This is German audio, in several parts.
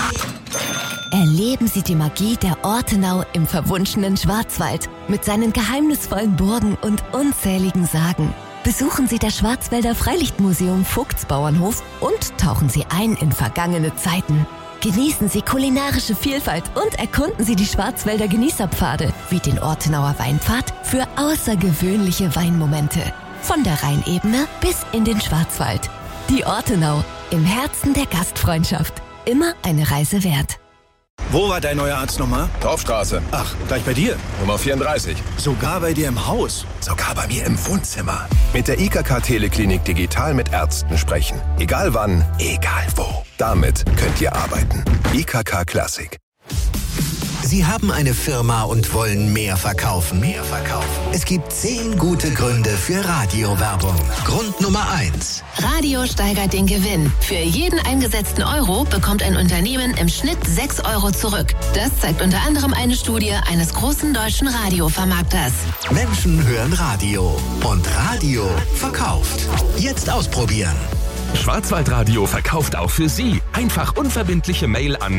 Erleben Sie die Magie der Ortenau im verwunschenen Schwarzwald mit seinen geheimnisvollen Burgen und unzähligen Sagen. Besuchen Sie das Schwarzwälder Freilichtmuseum Vogtsbauernhof und tauchen Sie ein in vergangene Zeiten. Genießen Sie kulinarische Vielfalt und erkunden Sie die Schwarzwälder Genießerpfade wie den Ortenauer Weinpfad für außergewöhnliche Weinmomente. Von der Rheinebene bis in den Schwarzwald. Die Ortenau, im Herzen der Gastfreundschaft. Immer eine Reise wert. Wo war dein neuer Arzt nochmal? Dorfstraße. Ach, gleich bei dir? Nummer 34. Sogar bei dir im Haus? Sogar bei mir im Wohnzimmer. Mit der IKK Teleklinik digital mit Ärzten sprechen. Egal wann, egal wo. Damit könnt ihr arbeiten. IKK Classic. Sie haben eine Firma und wollen mehr verkaufen. Es gibt 10 gute Gründe für Radiowerbung. Grund Nummer 1. Radio steigert den Gewinn. Für jeden eingesetzten Euro bekommt ein Unternehmen im Schnitt 6 Euro zurück. Das zeigt unter anderem eine Studie eines großen deutschen Radiovermarkters. Menschen hören Radio und Radio verkauft. Jetzt ausprobieren. Schwarzwaldradio verkauft auch für Sie. Einfach unverbindliche Mail an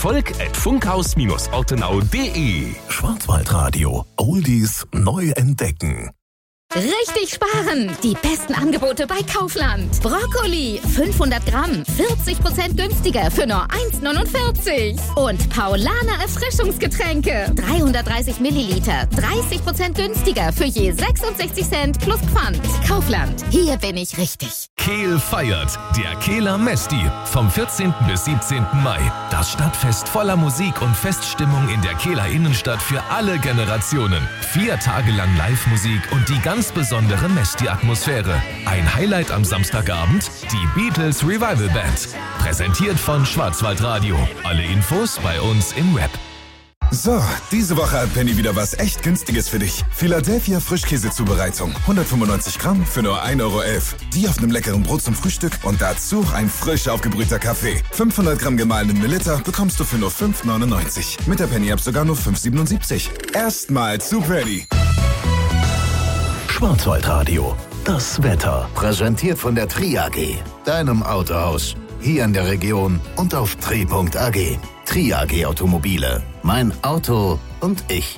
erfolg@funkhaus-ortenau.de. Schwarzwaldradio. Oldies neu entdecken. Richtig sparen! Die besten Angebote bei Kaufland. Brokkoli, 500 Gramm, 40% günstiger für nur 1,49. Und Paulaner Erfrischungsgetränke, 330 Milliliter, 30% günstiger für je 66 Cent plus Pfand. Kaufland, hier bin ich richtig. Kehl feiert. Der Kehler Mesti. Vom 14. bis 17. Mai. Das Stadtfest voller Musik und Feststimmung in der Kehler Innenstadt für alle Generationen. 4 Tage lang Live-Musik und die ganz besondere Mesti-Atmosphäre. Ein Highlight am Samstagabend, die Beatles Revival Band. Präsentiert von Schwarzwaldradio. Alle Infos bei uns im Web. So, diese Woche hat Penny wieder was echt Günstiges für dich. Philadelphia Frischkäsezubereitung. 195 Gramm für nur 1,11 Euro. Die auf einem leckeren Brot zum Frühstück und dazu ein frisch aufgebrühter Kaffee. 500 Gramm gemahlenen Melitta bekommst du für nur 5,99. Mit der Penny-App sogar nur 5,77. Erstmal zu Penny. Schwarzwaldradio. Das Wetter. Präsentiert von der Tri AG, deinem Autohaus. Hier in der Region und auf tri.ag. Tri AG Automobile. Mein Auto und ich.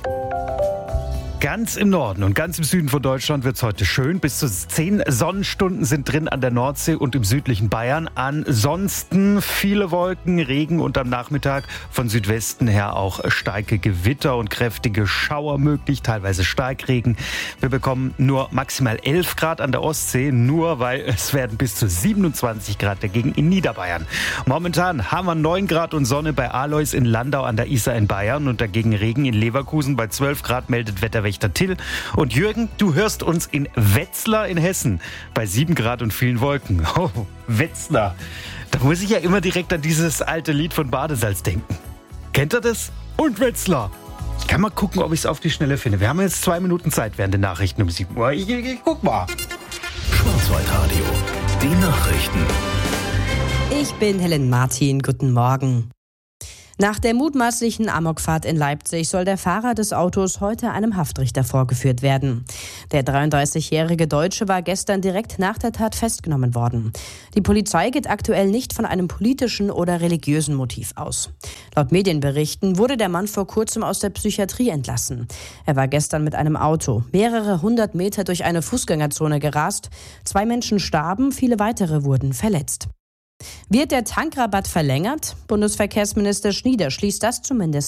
Ganz im Norden und ganz im Süden von Deutschland wird es heute schön. Bis zu 10 Sonnenstunden sind drin an der Nordsee und im südlichen Bayern. Ansonsten viele Wolken, Regen und am Nachmittag von Südwesten her auch starke Gewitter und kräftige Schauer möglich, teilweise Starkregen. Wir bekommen nur maximal 11 Grad an der Ostsee, nur weil es werden bis zu 27 Grad dagegen in Niederbayern. Momentan haben wir 9 Grad und Sonne bei Alois in Landau an der Isar in Bayern und dagegen Regen in Leverkusen. Bei 12 Grad meldet Wetterwächter Till. Und Jürgen, du hörst uns in Wetzlar in Hessen bei 7 Grad und vielen Wolken. Oh, Wetzlar. Da muss ich ja immer direkt an dieses alte Lied von Badesalz denken. Kennt ihr das? Und Wetzlar. Ich kann mal gucken, ob ich es auf die Schnelle finde. Wir haben jetzt 2 Minuten Zeit während der Nachrichten um 7 Uhr. Ich guck mal. Schwarzwaldradio. Die Nachrichten. Ich bin Helen Martin. Guten Morgen. Nach der mutmaßlichen Amokfahrt in Leipzig soll der Fahrer des Autos heute einem Haftrichter vorgeführt werden. Der 33-jährige Deutsche war gestern direkt nach der Tat festgenommen worden. Die Polizei geht aktuell nicht von einem politischen oder religiösen Motiv aus. Laut Medienberichten wurde der Mann vor kurzem aus der Psychiatrie entlassen. Er war gestern mit einem Auto mehrere 100 Meter durch eine Fußgängerzone gerast. 2 Menschen starben, viele weitere wurden verletzt. Wird der Tankrabatt verlängert? Bundesverkehrsminister Schnieder schließt das zumindest